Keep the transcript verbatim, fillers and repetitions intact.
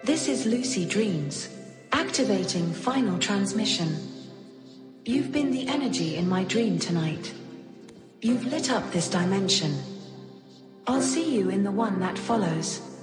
This is Lucy Dreams. Activating final transmission. You've been the energy in my dream tonight. You've lit up this dimension. I'll see you in the one that follows.